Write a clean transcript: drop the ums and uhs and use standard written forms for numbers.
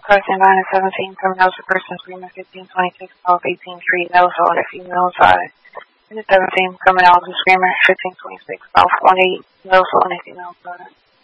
Crossing line at 17, coming out to person screaming 1526 off 18th Street, Nelson on the female side. And the 17, coming out to screamer 1526 off 18 Nelson on the female side.